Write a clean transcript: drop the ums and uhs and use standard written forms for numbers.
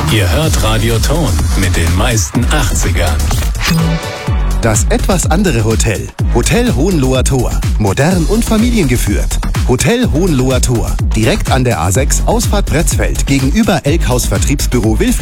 Ihr hört Radio Ton mit den meisten 80ern. Das etwas andere Hotel. Hotel Hohenloher Tor. Modern und familiengeführt. Hotel Hohenloher Tor. Direkt an der A6, Ausfahrt Pretzfeld, gegenüber Elkhaus Vertriebsbüro Wilfried